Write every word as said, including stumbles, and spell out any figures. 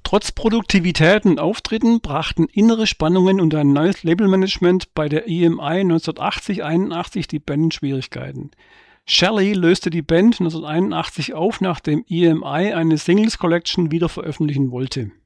Trotz Produktivität und Auftritten brachten innere Spannungen und ein neues Labelmanagement bei der E M I neunzehnhundertachtzig einundachtzig die Band in Schwierigkeiten. Shelley löste die Band neunzehnhunderteinundachtzig auf, nachdem E M I eine Singles Collection wieder veröffentlichen wollte.